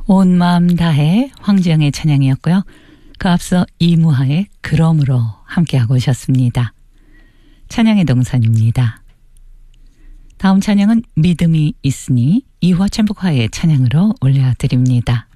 온 마음 다해 황지영의 찬양이었고요. 그 앞서 이무하의 그러므로 함께하고 오셨습니다. 찬양의 동산입니다. 다음 찬양은 믿음이 있으니 이화천북화의 찬양으로 올려드립니다.